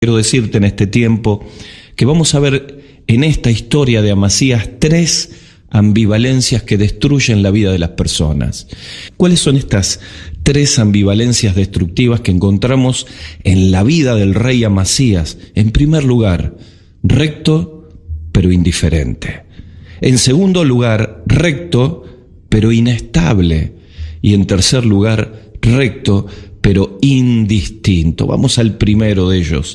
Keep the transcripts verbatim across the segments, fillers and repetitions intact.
Quiero decirte en este tiempo que vamos a ver en esta historia de Amasías tres ambivalencias que destruyen la vida de las personas. ¿Cuáles son estas tres ambivalencias destructivas que encontramos en la vida del rey Amasías? En primer lugar, recto pero indiferente. En segundo lugar, recto pero inestable. Y en tercer lugar, recto pero indistinto. Vamos al primero de ellos,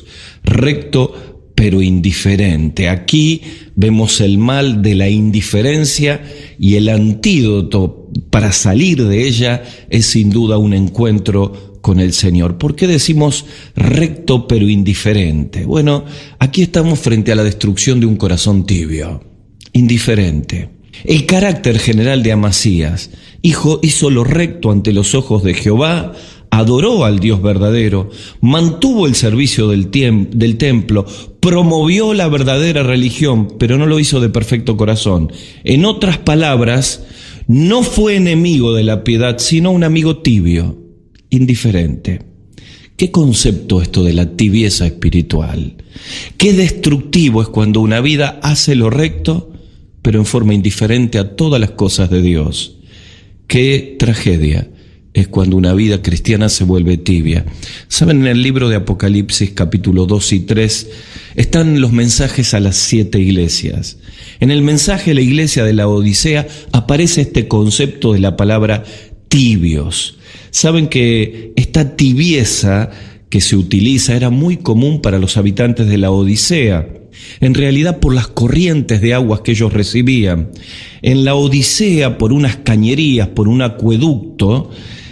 recto pero indiferente. Aquí vemos el mal de la indiferencia y el antídoto para salir de ella es sin duda un encuentro con el Señor. ¿Por qué decimos recto pero indiferente? Bueno, aquí estamos frente a la destrucción de un corazón tibio, indiferente. El carácter general de Amasías, hijo, hizo lo recto ante los ojos de Jehová, adoró al Dios verdadero, mantuvo el servicio del, tiem- del templo, promovió la verdadera religión, pero no lo hizo de perfecto corazón. En otras palabras, no fue enemigo de la piedad, sino un amigo tibio, indiferente. ¿Qué concepto esto de la tibieza espiritual? Qué destructivo es cuando una vida hace lo recto, pero en forma indiferente a todas las cosas de Dios. Qué tragedia es cuando una vida cristiana se vuelve tibia. ¿Saben? En el libro de Apocalipsis, capítulo dos y tres, están los mensajes a las siete iglesias. En el mensaje a la iglesia de la Odisea aparece este concepto de la palabra tibios. Saben que esta tibieza que se utiliza era muy común para los habitantes de la Odisea, en realidad por las corrientes de aguas que ellos recibían. En la Odisea, por unas cañerías, por un acueducto,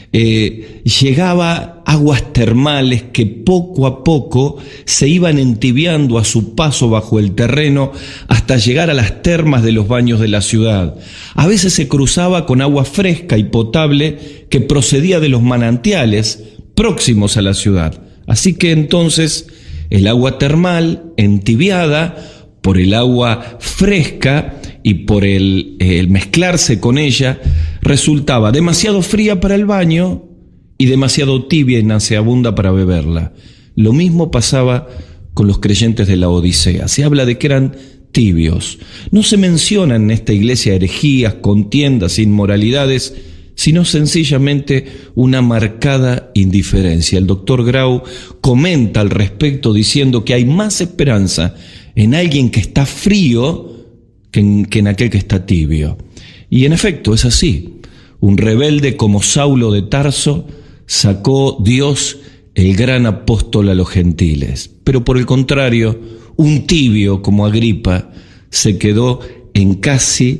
eh, llegaba aguas termales que poco a poco se iban entibiando a su paso bajo el terreno hasta llegar a las termas de los baños de la ciudad. A veces se cruzaba con agua fresca y potable que procedía de los manantiales próximos a la ciudad. Así que entonces el agua termal, entibiada por el agua fresca y por el, el mezclarse con ella, resultaba demasiado fría para el baño y demasiado tibia y nauseabunda para beberla. Lo mismo pasaba con los creyentes de la Odisea. Se habla de que eran tibios. No se mencionan en esta iglesia herejías, contiendas, inmoralidades, sino sencillamente una marcada indiferencia. El doctor Grau comenta al respecto diciendo que hay más esperanza en alguien que está frío que en, que en aquel que está tibio. Y en efecto es así. Un rebelde como Saulo de Tarso sacó Dios el gran apóstol a los gentiles. Pero por el contrario, un tibio como Agripa se quedó en casi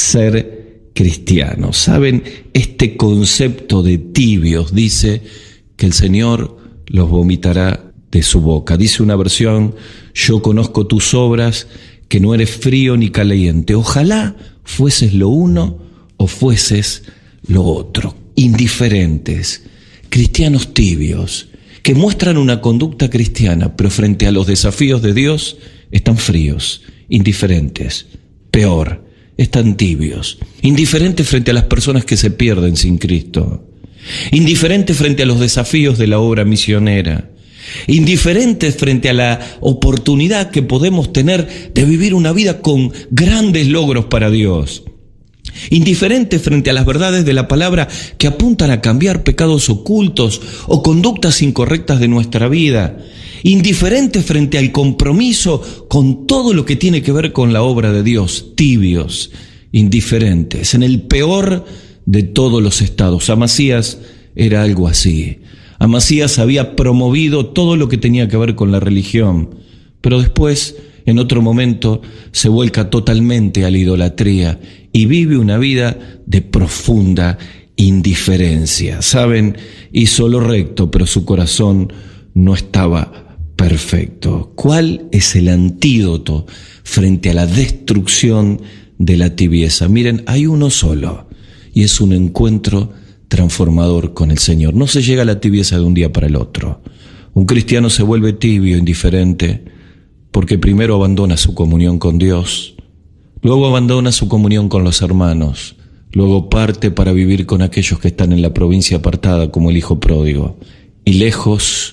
ser cristiano. ¿Saben? Este concepto de tibios dice que el Señor los vomitará de su boca. Dice una versión: yo conozco tus obras, que no eres frío ni caliente. Ojalá fueses lo uno o fueses lo otro. Indiferentes, cristianos tibios, que muestran una conducta cristiana, pero frente a los desafíos de Dios están fríos, indiferentes. Peor, están tibios, indiferentes frente a las personas que se pierden sin Cristo, indiferentes frente a los desafíos de la obra misionera, indiferentes frente a la oportunidad que podemos tener de vivir una vida con grandes logros para Dios, indiferentes frente a las verdades de la palabra que apuntan a cambiar pecados ocultos o conductas incorrectas de nuestra vida, indiferentes frente al compromiso con todo lo que tiene que ver con la obra de Dios, tibios, indiferentes, en el peor de todos los estados. Amasías era algo así. Amasías había promovido todo lo que tenía que ver con la religión, pero después, en otro momento, se vuelca totalmente a la idolatría y vive una vida de profunda indiferencia. ¿Saben? Hizo lo recto, pero su corazón no estaba perfecto. ¿Cuál es el antídoto frente a la destrucción de la tibieza? Miren, hay uno solo, y es un encuentro transformador con el Señor. No se llega a la tibieza de un día para el otro. Un cristiano se vuelve tibio, indiferente, porque primero abandona su comunión con Dios, luego abandona su comunión con los hermanos, luego parte para vivir con aquellos que están en la provincia apartada como el hijo pródigo, y lejos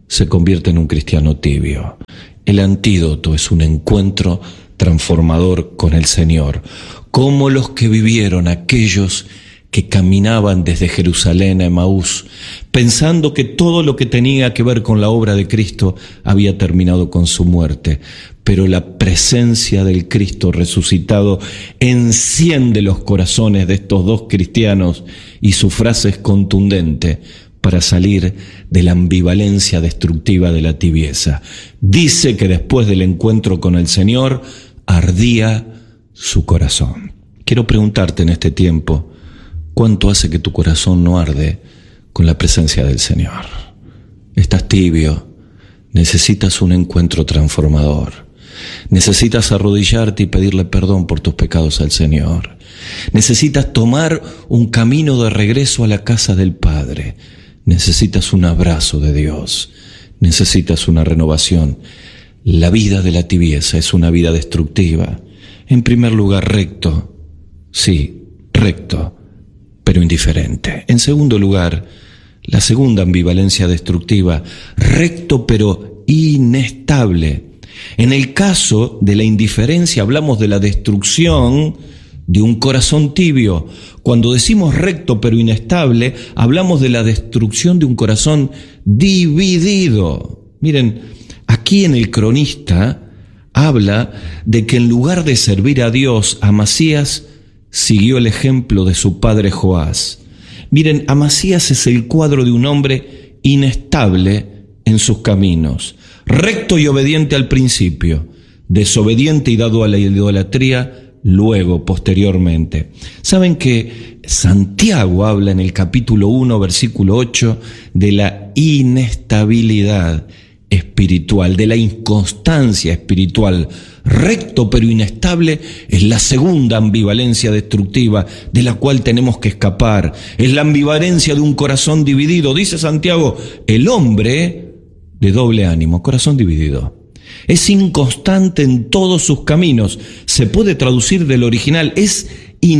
se convierte en un cristiano tibio. El antídoto es un encuentro transformador con el Señor, como los que vivieron aquellos que caminaban desde Jerusalén a Emaús, pensando que todo lo que tenía que ver con la obra de Cristo había terminado con su muerte. Pero la presencia del Cristo resucitado enciende los corazones de estos dos cristianos y su frase es contundente para salir de la ambivalencia destructiva de la tibieza. Dice que después del encuentro con el Señor ardía su corazón. Quiero preguntarte en este tiempo, ¿cuánto hace que tu corazón no arde con la presencia del Señor? Estás tibio, necesitas un encuentro transformador. Necesitas arrodillarte y pedirle perdón por tus pecados al Señor. Necesitas tomar un camino de regreso a la casa del Padre. Necesitas un abrazo de Dios. Necesitas una renovación. La vida de la tibieza es una vida destructiva. En primer lugar, recto. Sí, recto, pero indiferente. En segundo lugar, la segunda ambivalencia destructiva, recto pero inestable. En el caso de la indiferencia hablamos de la destrucción de un corazón tibio. Cuando decimos recto pero inestable, hablamos de la destrucción de un corazón dividido. Miren, aquí en el cronista habla de que en lugar de servir a Dios, Amasías siguió el ejemplo de su padre Joás. Miren, Amasías es el cuadro de un hombre inestable en sus caminos, recto y obediente al principio, desobediente y dado a la idolatría luego, posteriormente. ¿Saben que Santiago habla en el capítulo uno, versículo ocho, de la inestabilidad espiritual, de la inconstancia espiritual? Recto pero inestable es la segunda ambivalencia destructiva de la cual tenemos que escapar. Es la ambivalencia de un corazón dividido. Dice Santiago, el hombre de doble ánimo, corazón dividido. Es inconstante en todos sus caminos. Se puede traducir del original, es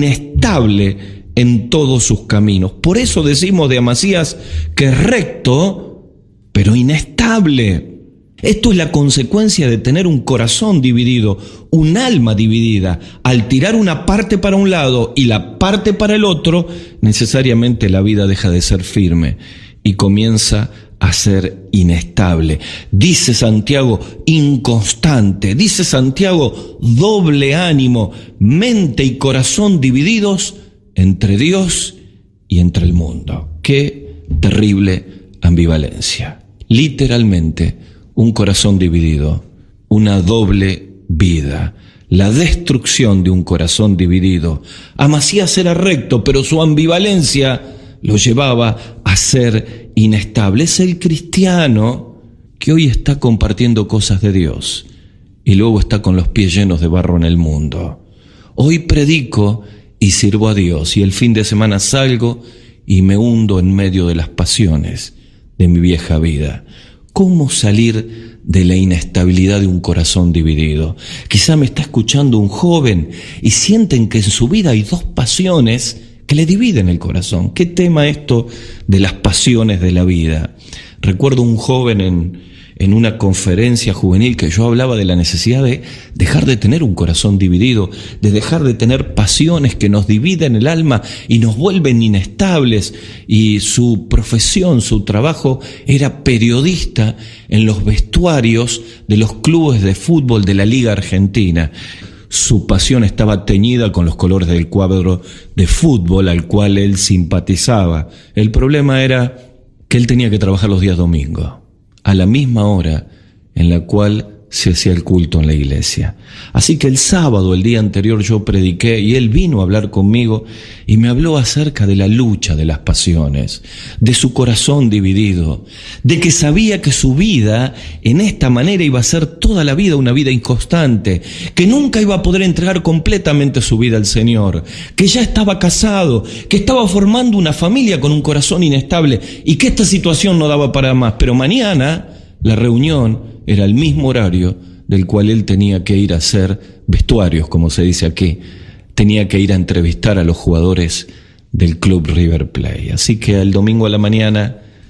inestable en todos sus caminos. Por eso decimos de Amasías que es recto, pero inestable. Esto es la consecuencia de tener un corazón dividido, un alma dividida. Al tirar una parte para un lado y la parte para el otro, necesariamente la vida deja de ser firme y comienza a ser inestable. Dice Santiago, inconstante. Dice Santiago, doble ánimo, mente y corazón divididos entre Dios y entre el mundo. Qué terrible ambivalencia. Literalmente, un corazón dividido, una doble vida. La destrucción de un corazón dividido. Amasías era recto, pero su ambivalencia lo llevaba a ser inestable. Es el cristiano que hoy está compartiendo cosas de Dios y luego está con los pies llenos de barro en el mundo. Hoy predico y sirvo a Dios y el fin de semana salgo y me hundo en medio de las pasiones de mi vieja vida. ¿Cómo salir de la inestabilidad de un corazón dividido? Quizá me está escuchando un joven y sienten que en su vida hay dos pasiones que le dividen el corazón. ¿Qué tema esto de las pasiones de la vida? Recuerdo un joven en, en una conferencia juvenil que yo hablaba de la necesidad de dejar de tener un corazón dividido, de dejar de tener pasiones que nos dividen el alma y nos vuelven inestables. Y su profesión, su trabajo era periodista en los vestuarios de los clubes de fútbol de la Liga Argentina. Su pasión estaba teñida con los colores del cuadro de fútbol al cual él simpatizaba. El problema era que él tenía que trabajar los días domingos, a la misma hora en la cual se hacía el culto en la iglesia. Así que el sábado, el día anterior, yo prediqué y él vino a hablar conmigo y me habló acerca de la lucha de las pasiones, de su corazón dividido, de que sabía que su vida en esta manera iba a ser toda la vida una vida inconstante, que nunca iba a poder entregar completamente su vida al Señor, que ya estaba casado, que estaba formando una familia con un corazón inestable y que esta situación no daba para más. Pero mañana la reunión era el mismo horario del cual él tenía que ir a hacer vestuarios, como se dice aquí. Tenía que ir a entrevistar a los jugadores del club River Plate. Así que el domingo a la mañana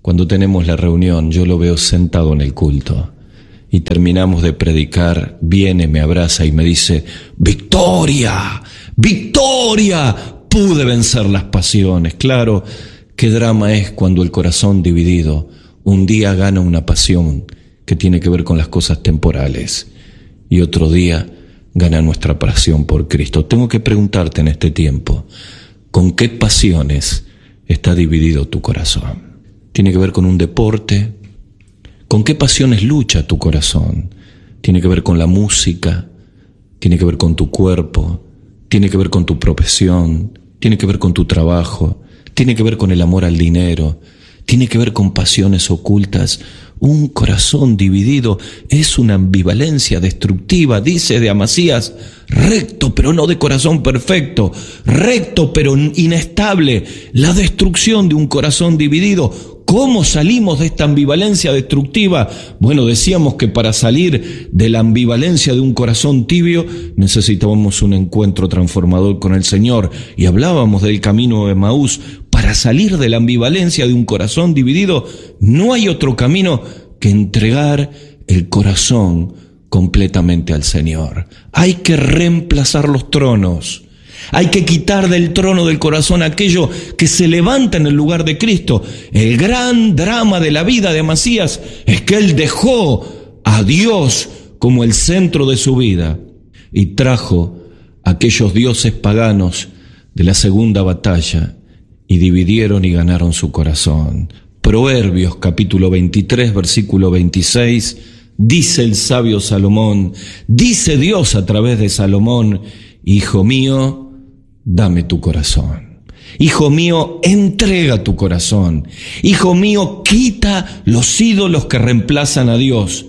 Cuando tenemos la reunión, yo lo veo sentado en el culto y terminamos de predicar, viene, me abraza y me dice: ¡Victoria! ¡Victoria! Pude vencer las pasiones. Claro, qué drama es cuando el corazón dividido un día gana una pasión que tiene que ver con las cosas temporales y otro día gana nuestra pasión por Cristo. Tengo que preguntarte en este tiempo, ¿con qué pasiones está dividido tu corazón? ¿Tiene que ver con un deporte? ¿Con qué pasiones lucha tu corazón? ¿Tiene que ver con la música? ¿Tiene que ver con tu cuerpo? ¿Tiene que ver con tu profesión? ¿Tiene que ver con tu trabajo? ¿Tiene que ver con el amor al dinero? ¿Tiene que ver con pasiones ocultas? Un corazón dividido es una ambivalencia destructiva, dice de Amasías: recto pero no de corazón perfecto, recto pero inestable, la destrucción de un corazón dividido. ¿Cómo salimos de esta ambivalencia destructiva? Bueno, decíamos que para salir de la ambivalencia de un corazón tibio necesitábamos un encuentro transformador con el Señor, y hablábamos del camino de Emaús. Para salir de la ambivalencia de un corazón dividido no hay otro camino que entregar el corazón completamente al Señor. Hay que reemplazar los tronos. Hay que quitar del trono del corazón aquello que se levanta en el lugar de Cristo. El gran drama de la vida de Amasías es que él dejó a Dios como el centro de su vida y trajo a aquellos dioses paganos de la segunda batalla y dividieron y ganaron su corazón. Proverbios capítulo veintitrés, versículo veintiséis, dice el sabio Salomón, dice Dios a través de Salomón: hijo mío, dame tu corazón. Hijo mío, entrega tu corazón. Hijo mío, quita los ídolos que reemplazan a Dios.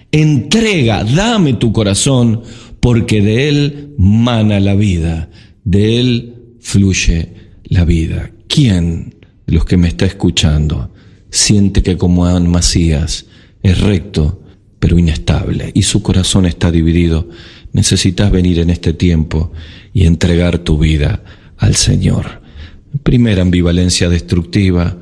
Entrega, dame tu corazón, porque de él mana la vida, de él fluye la vida. ¿Quién de los que me está escuchando siente que como Amasías es recto pero inestable y su corazón está dividido? Necesitas venir en este tiempo y entregar tu vida al Señor. Primera ambivalencia destructiva,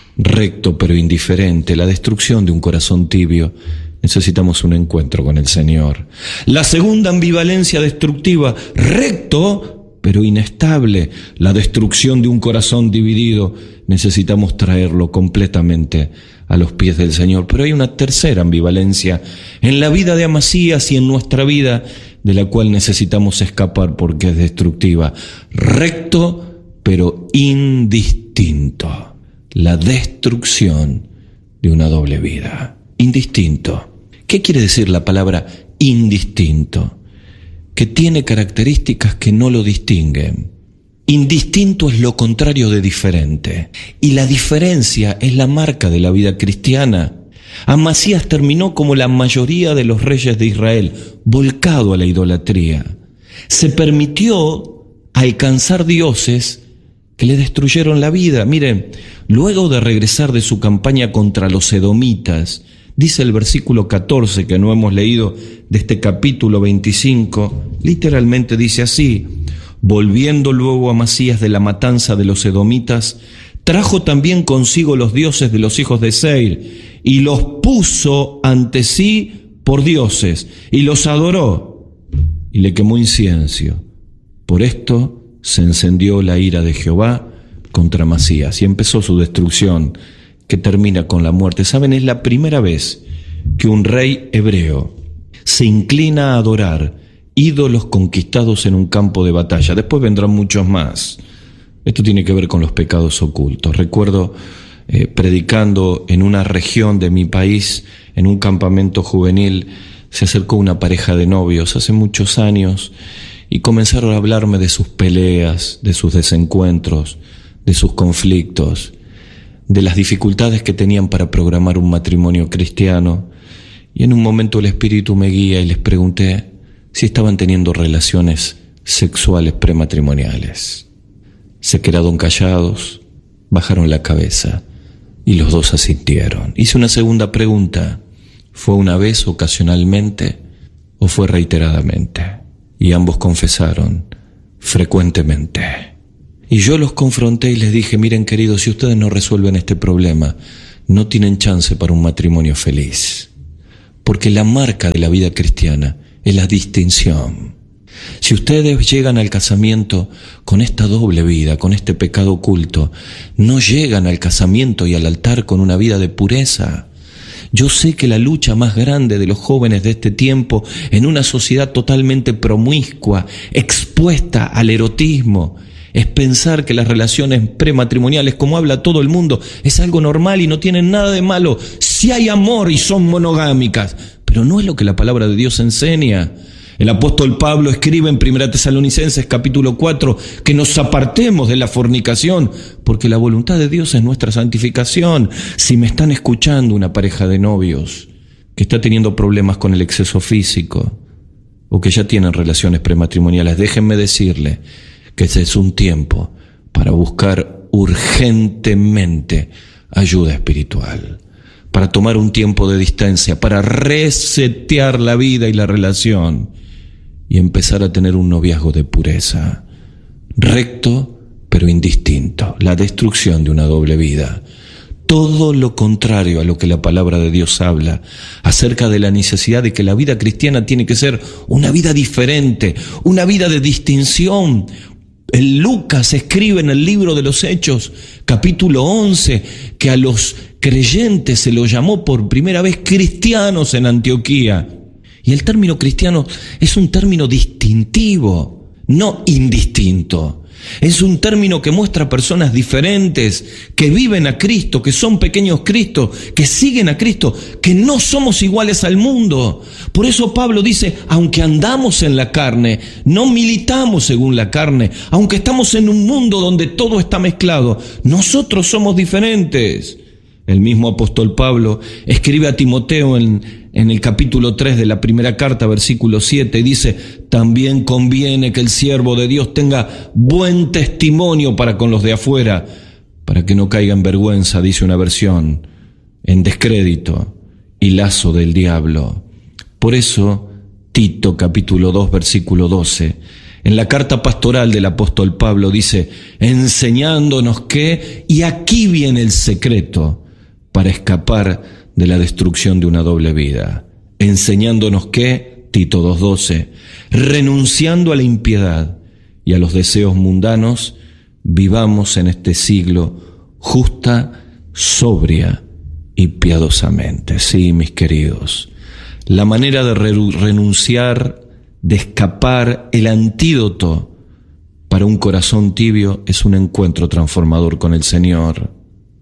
recto pero indiferente, la destrucción de un corazón tibio. Necesitamos un encuentro con el Señor. La segunda ambivalencia destructiva, recto pero inestable, la destrucción de un corazón dividido. Necesitamos traerlo completamente a los pies del Señor. Pero hay una tercera ambivalencia en la vida de Amasías y en nuestra vida, de la cual necesitamos escapar porque es destructiva. Recto pero indistinto, la destrucción de una doble vida. Indistinto. ¿Qué quiere decir la palabra indistinto? Que tiene características que no lo distinguen. Indistinto es lo contrario de diferente, y la diferencia es la marca de la vida cristiana. Amasías terminó como la mayoría de los reyes de Israel, volcado a la idolatría. Se permitió alcanzar dioses que le destruyeron la vida. Miren, luego de regresar de su campaña contra los edomitas, dice el versículo catorce que no hemos leído de este capítulo veinticinco, literalmente dice así: volviendo luego Amasías de la matanza de los edomitas, trajo también consigo los dioses de los hijos de Seir y los puso ante sí por dioses y los adoró y le quemó incienso. Por esto se encendió la ira de Jehová contra Amasías y empezó su destrucción, que termina con la muerte. ¿Saben? Es la primera vez que un rey hebreo se inclina a adorar ídolos conquistados en un campo de batalla. Después vendrán muchos más. Esto tiene que ver con los pecados ocultos. Recuerdo eh, predicando en una región de mi país, en un campamento juvenil, se acercó una pareja de novios hace muchos años y comenzaron a hablarme de sus peleas, de sus desencuentros, de sus conflictos, de las dificultades que tenían para programar un matrimonio cristiano. Y en un momento el Espíritu me guía y les pregunté si estaban teniendo relaciones sexuales prematrimoniales. Se quedaron callados, bajaron la cabeza y los dos asintieron. Hice una segunda pregunta: ¿fue una vez ocasionalmente o fue reiteradamente? Y ambos confesaron: frecuentemente. Y yo los confronté y les dije: miren, queridos, si ustedes no resuelven este problema, no tienen chance para un matrimonio feliz. Porque la marca de la vida cristiana es la distinción. Si ustedes llegan al casamiento con esta doble vida, con este pecado oculto, no llegan al casamiento y al altar con una vida de pureza. Yo sé que la lucha más grande de los jóvenes de este tiempo, en una sociedad totalmente promiscua, expuesta al erotismo, es pensar que las relaciones prematrimoniales, como habla todo el mundo, es algo normal y no tienen nada de malo. Si hay amor y son monogámicas, pero no es lo que la palabra de Dios enseña. El apóstol Pablo escribe en Primera Tesalonicenses capítulo cuatro que nos apartemos de la fornicación, porque la voluntad de Dios es nuestra santificación. Si me están escuchando una pareja de novios que está teniendo problemas con el exceso físico o que ya tienen relaciones prematrimoniales, déjenme decirle que ese es un tiempo para buscar urgentemente ayuda espiritual, para tomar un tiempo de distancia, para resetear la vida y la relación y empezar a tener un noviazgo de pureza, recto pero indistinto, la destrucción de una doble vida. Todo lo contrario a lo que la palabra de Dios habla acerca de la necesidad de que la vida cristiana tiene que ser una vida diferente, una vida de distinción. El Lucas escribe en el libro de los Hechos, capítulo once, que a los creyentes se los llamó por primera vez cristianos en Antioquía. Y el término cristiano es un término distintivo, no indistinto. Es un término que muestra personas diferentes, que viven a Cristo, que son pequeños Cristos, que siguen a Cristo, que no somos iguales al mundo. Por eso Pablo dice, aunque andamos en la carne, no militamos según la carne, aunque estamos en un mundo donde todo está mezclado, nosotros somos diferentes. El mismo apóstol Pablo escribe a Timoteo en, en el capítulo tres de la primera carta, versículo siete, y dice, también conviene que el siervo de Dios tenga buen testimonio para con los de afuera, para que no caiga en vergüenza, dice una versión, en descrédito y lazo del diablo. Por eso, Tito capítulo dos, versículo doce, en la carta pastoral del apóstol Pablo dice, enseñándonos que, y aquí viene el secreto, para escapar de la destrucción de una doble vida, enseñándonos que, Tito dos doce, renunciando a la impiedad y a los deseos mundanos, vivamos en este siglo justa, sobria y piadosamente. Sí, mis queridos, la manera de re- renunciar, de escapar, el antídoto para un corazón tibio es un encuentro transformador con el Señor.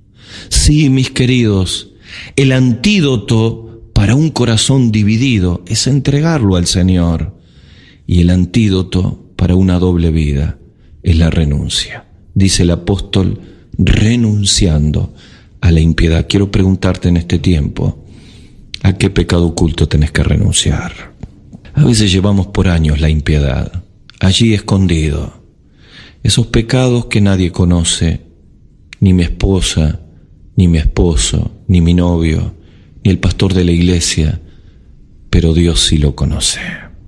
Sí, mis queridos, el antídoto para un corazón dividido es entregarlo al Señor. Y el antídoto para una doble vida es la renuncia. Dice el apóstol, renunciando a la impiedad. Quiero preguntarte en este tiempo, ¿a qué pecado oculto tenés que renunciar? A veces llevamos por años la impiedad, allí escondido. Esos pecados que nadie conoce, ni mi esposa, ni mi esposo, ni mi novio, ni el pastor de la iglesia, pero Dios sí lo conoce.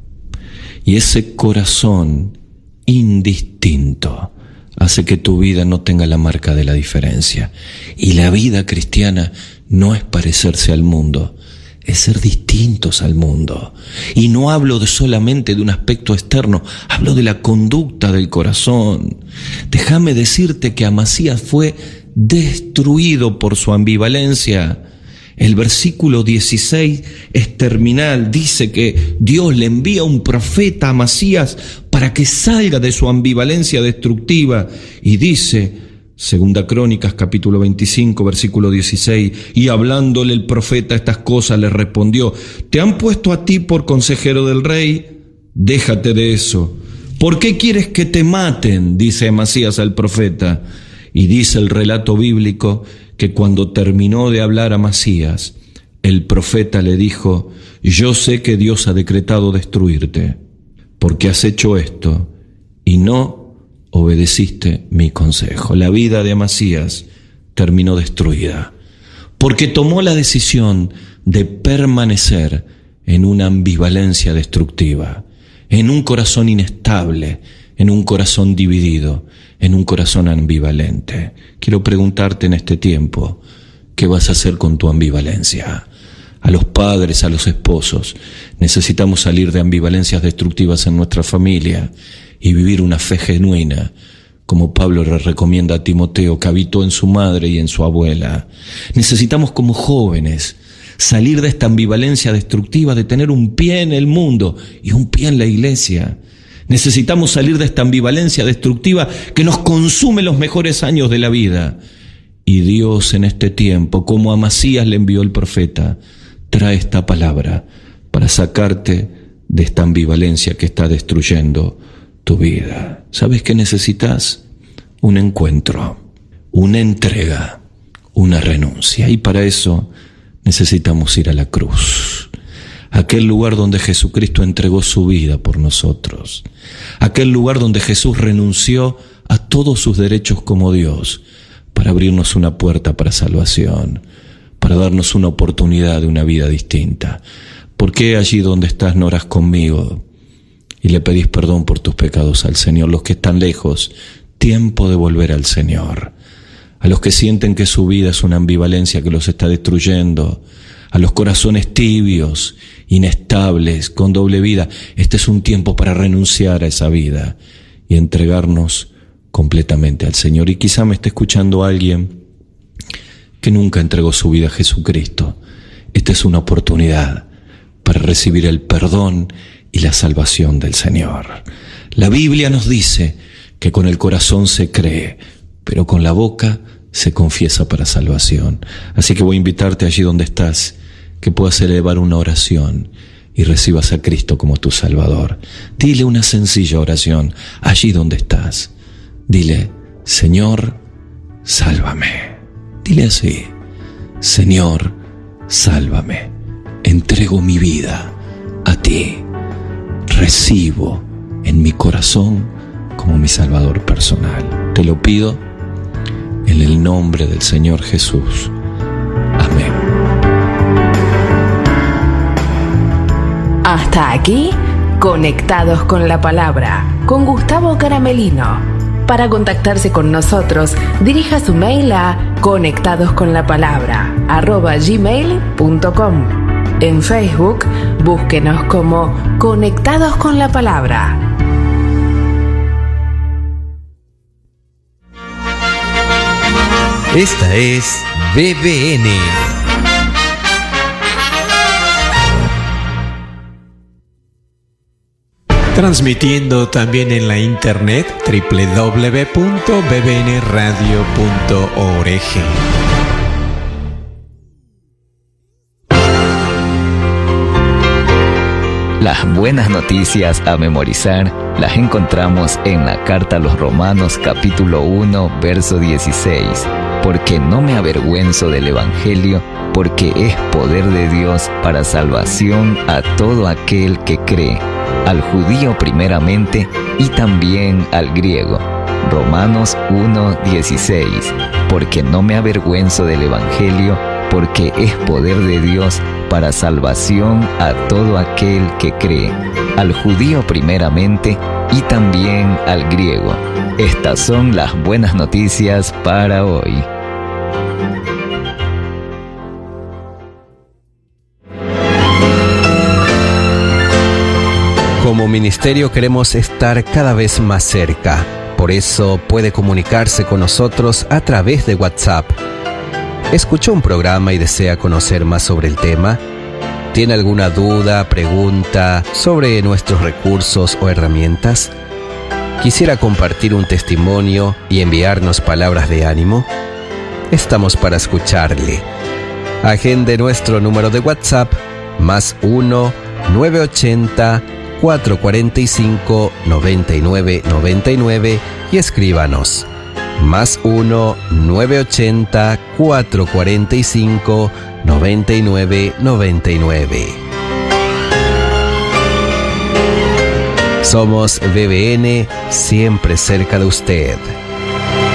Y ese corazón indistinto hace que tu vida no tenga la marca de la diferencia. Y la vida cristiana no es parecerse al mundo, es ser distintos al mundo. Y no hablo de solamente de un aspecto externo, hablo de la conducta del corazón. Déjame decirte que Amasías fue destruido por su ambivalencia. El versículo dieciséis es terminal, dice que Dios le envía un profeta a Amasías para que salga de su ambivalencia destructiva, y dice, Segunda Crónicas capítulo veinticinco, versículo dieciséis, y hablándole el profeta estas cosas le respondió, ¿te han puesto a ti por consejero del rey? Déjate de eso. ¿Por qué quieres que te maten?, dice Amasías al profeta. Y dice el relato bíblico que cuando terminó de hablar Amasías, el profeta le dijo, yo sé que Dios ha decretado destruirte, porque has hecho esto y no obedeciste mi consejo. La vida de Amasías terminó destruida, porque tomó la decisión de permanecer en una ambivalencia destructiva, en un corazón inestable, en un corazón dividido, en un corazón ambivalente. Quiero preguntarte en este tiempo, ¿qué vas a hacer con tu ambivalencia? A los padres, a los esposos, necesitamos salir de ambivalencias destructivas en nuestra familia y vivir una fe genuina, como Pablo le recomienda a Timoteo, que habitó en su madre y en su abuela. Necesitamos como jóvenes salir de esta ambivalencia destructiva de tener un pie en el mundo y un pie en la iglesia. Necesitamos salir de esta ambivalencia destructiva que nos consume los mejores años de la vida. Y Dios en este tiempo, como a Amasías le envió el profeta, trae esta palabra para sacarte de esta ambivalencia que está destruyendo tu vida. ¿Sabes qué necesitas? Un encuentro, una entrega, una renuncia. Y para eso necesitamos ir a la cruz, aquel lugar donde Jesucristo entregó su vida por nosotros, aquel lugar donde Jesús renunció a todos sus derechos como Dios para abrirnos una puerta para salvación, para darnos una oportunidad de una vida distinta. ¿Por qué allí donde estás no orás conmigo y le pedís perdón por tus pecados al Señor? Los que están lejos, tiempo de volver al Señor. A los que sienten que su vida es una ambivalencia que los está destruyendo, a los corazones tibios, inestables, con doble vida, este es un tiempo para renunciar a esa vida y entregarnos completamente al Señor. Y quizá me esté escuchando alguien que nunca entregó su vida a Jesucristo. Esta es una oportunidad para recibir el perdón y la salvación del Señor. La Biblia nos dice que con el corazón se cree, pero con la boca se confiesa para salvación. Así que voy a invitarte allí donde estás, que puedas elevar una oración y recibas a Cristo como tu Salvador. Dile una sencilla oración allí donde estás. Dile: Señor, sálvame. Dile así: Señor, sálvame. Entrego mi vida a ti. Recibo en mi corazón como mi Salvador personal. Te lo pido en el nombre del Señor Jesús. Amén. Hasta aquí, Conectados con la Palabra, con Gustavo Caramelino. Para contactarse con nosotros, dirija su mail a conectadosconlapalabra arroba gmail punto com. En Facebook, búsquenos como Conectados con la Palabra. Esta es B B N. Transmitiendo también en la internet doble u doble u doble u punto b b n radio punto org. Las buenas noticias a memorizar las encontramos en la carta a los Romanos capítulo uno, verso dieciséis. Porque no me avergüenzo del Evangelio, porque es poder de Dios para salvación a todo aquel que cree, al judío primeramente y también al griego. Romanos uno, dieciséis. Porque no me avergüenzo del Evangelio, porque es poder de Dios para salvación a todo aquel que cree, al judío primeramente y también al griego. Estas son las buenas noticias para hoy. Como ministerio queremos estar cada vez más cerca. Por eso puede comunicarse con nosotros a través de WhatsApp. ¿Escuchó un programa y desea conocer más sobre el tema? ¿Tiene alguna duda, pregunta sobre nuestros recursos o herramientas? ¿Quisiera compartir un testimonio y enviarnos palabras de ánimo? Estamos para escucharle. Agende nuestro número de WhatsApp más uno nueve ochenta cuatro cuarenta y cinco noventa y nueve noventa y nueve y escríbanos más uno nueve ochenta cuatro cuarenta y cinco noventa y nueve noventa y nueve. Somos B B N, siempre cerca de usted.